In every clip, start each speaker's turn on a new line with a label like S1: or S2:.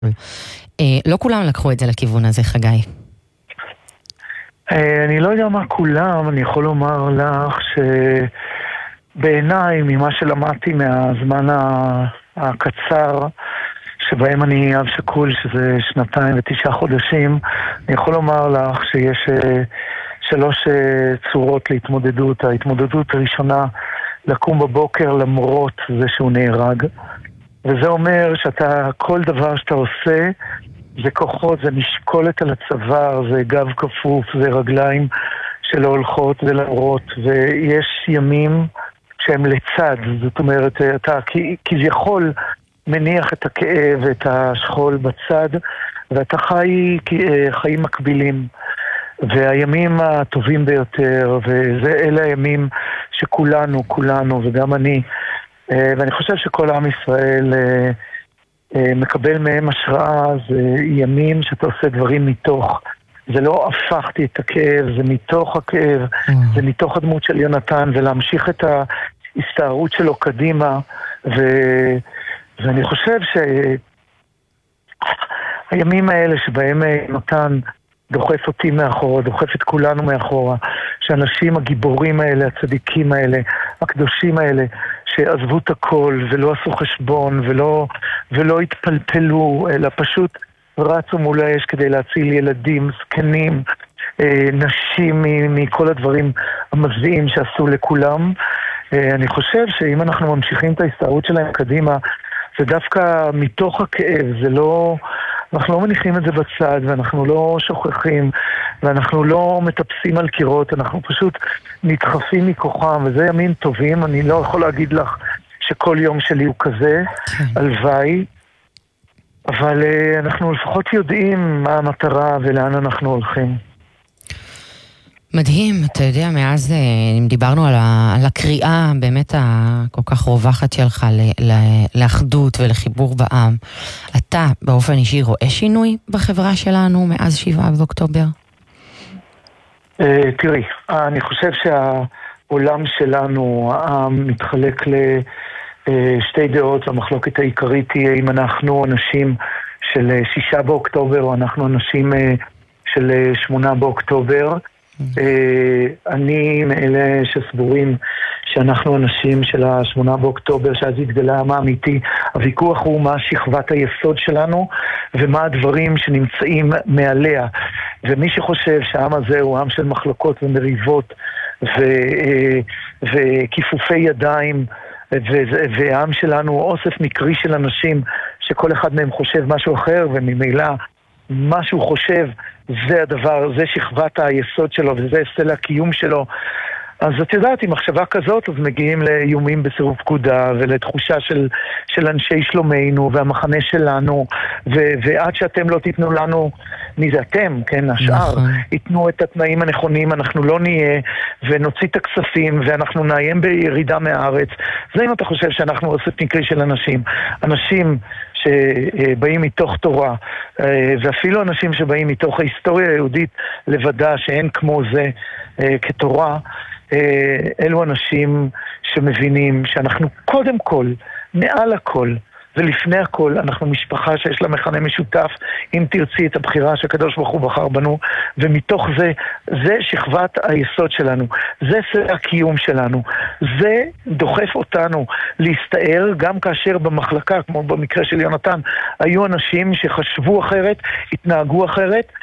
S1: לא כולם לקחו את זה לכיוון הזה, חגי.
S2: אני לא יודע מה כולם, אני יכול לומר לך שבעיניי, ממה שלמדתי מהזמן הקצר, שבהם אני אב שכול, שזה 2 ו9 חודשים, אני יכול לומר לך שיש 3 צורות להתמודדות. ההתמודדות הראשונה, לקום בבוקר למרות זה שהוא נהרג. וזה אומר שאתה, כל דבר שאתה עושה, זה כוחות, זה משקולת על הצוואר, זה גב כפוף, זה רגליים שלא הולכות ולמרות, ויש ימים שהם לצד, זאת אומרת, אתה כביכול מניח את הכאב, את השכול בצד, ואתה חי חיים מקבילים. והימים הטובים ביותר, ואלה הימים שכולנו, וגם אני, ואני חושב שכל עם ישראל מקבל מהם השראה. זה ימים שאתה עושה דברים מתוך, זה לא הפכתי את הכאב, זה מתוך הכאב, זה מתוך הדמות של יונתן, ולהמשיך את ההסתערות שלו קדימה. ואני חושב שהימים האלה שבהם יונתן דוחף אותי מאחורה, דוחף את כולנו מאחורה, שאנשים הגיבורים האלה, הצדיקים האלה, הקדושים האלה, שעזבו את הכל ולא עשו חשבון ולא התפלפלו, אלא פשוט רצו מול האש כדי להציל ילדים, זקנים, נשים מכל הדברים המזוויעים שעשו לכולם. אני חושב שאם אנחנו ממשיכים את ההסתערות שלהם קדימה, זה דווקא מתוך הכאב, זה לא, אנחנו לא מניחים את זה בצד, ואנחנו לא שוכחים, ואנחנו לא מטפסים על קירות, אנחנו פשוט נדחפים מכוחם, וזה ימים טובים. אני לא יכול להגיד לך שכל יום שלי הוא כזה, הלוואי, אבל אנחנו לפחות יודעים מה המטרה ולאן אנחנו הולכים.
S1: מדהים, אתה יודע, מאז אם דיברנו על הקריאה באמת הכל כך רווחת שלך לאחדות ולחיבור בעם, אתה באופן אישי רואה שינוי בחברה שלנו מאז 7 באוקטובר?
S2: תראי, אני חושב שהעולם שלנו, העם, מתחלק לשתי דעות. המחלוקת העיקרית תהיה אם אנחנו אנשים של 6 באוקטובר או אנחנו אנשים של 8 באוקטובר. אני מאלה שסבורים שאנחנו אנשים של 8 באוקטובר, שאז התגלה העם האמיתי. הוויכוח הוא מה שכבת היסוד שלנו ומה הדברים שנמצאים מעליה, ומי שחושב שהעם הזה הוא עם של מחלוקות ומריבות וכיפופי ידיים, והעם שלנו הוא אוסף מקרי של אנשים שכל אחד מהם חושב משהו אחר, וממילא מה שהוא חושב זה הדבר, זה שכבת היסוד שלו וזה סלע הקיום שלו. אז את יודעת, עם מחשבה כזאת, אז מגיעים לאיומים בסירוב פקודה ולתחושה של אנשי שלומנו והמחנה שלנו, ועד שאתם לא תיתנו לנו, מי זה אתם, כן, השאר, ייתנו את התנאים הנכונים, אנחנו לא נהיה, ונוציא את הכספים, ואנחנו נאיים בירידה מהארץ. זה אם אתה חושב שאנחנו אוסף מקרי של אנשים שבאים מתוך תורה, ואפילו אנשים שבאים מתוך ההיסטוריה היהודית לבדה, שאין כמו זה כתורה, אלו אנשים שמבינים שאנחנו קודם כל, מעל הכל ולפני הכל, אנחנו משפחה שיש לה מכנה משותף, אם תרצי את הבחירה שהקדוש ברוך הוא בחר בנו, ומתוך זה שכבת היסוד שלנו, זה סלע הקיום שלנו, זה דוחף אותנו להסתער, גם כאשר במחלקה, כמו במקרה של יונתן, היו אנשים שחשבו אחרת, התנהגו אחרת,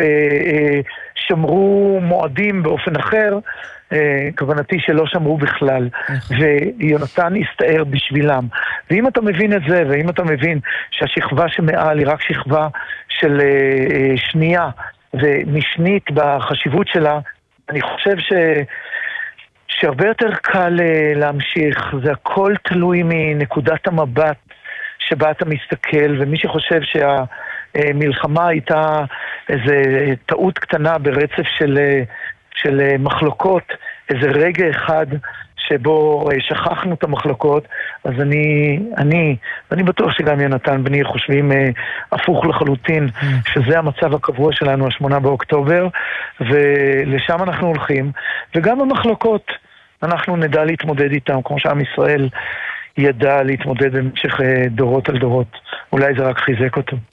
S2: ושמרו מועדים באופן אחר, כוונתי שלא שמרו בכלל, ויונתן הסתער בשבילם. ואם אתה מבין את זה, ואם אתה מבין שהשכבה שמעל היא רק שכבה של שנייה ומשנית בחשיבות שלה, אני חושב שהרבה יותר קל להמשיך. זה הכל תלוי מנקודת המבט שבה אתה מסתכל, ומי שחושב שהמלחמה הייתה איזו טעות קטנה ברצף של מחלוקות, איזה רגע אחד שבו שכחנו את המחלוקות, אז אני בטוח שגם יונתן בני חושבים הפוך לחלוטין, שזה המצב הקבוע שלנו, 8 באוקטובר, ולשם אנחנו הולכים, וגם המחלוקות, אנחנו נדע להתמודד איתם, כמו שעם ישראל ידע להתמודד במשך דורות על דורות. אולי זה רק חיזק אותו.